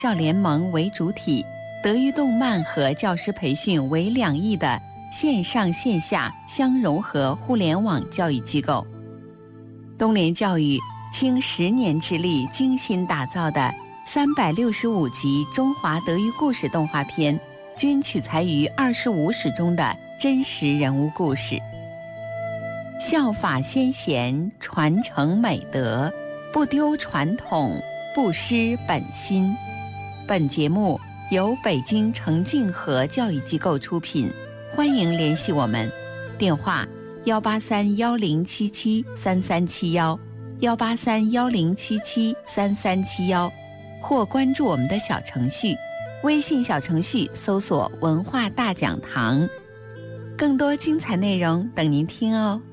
教联盟为主体，德育动漫和教师培训为两翼的线上线下相融合互联网教育机构。东联教育倾10年之力精心打造的365集中华德育故事动画片，均取材于25史中的真实人物故事。效法先贤，传承美德，不丢传统，不失本心。本节目由北京程静和教育机构出品，欢迎联系我们，电话18310773371，18310773371，或关注我们的小程序，微信小程序搜索文化大讲堂，更多精彩内容等您听哦。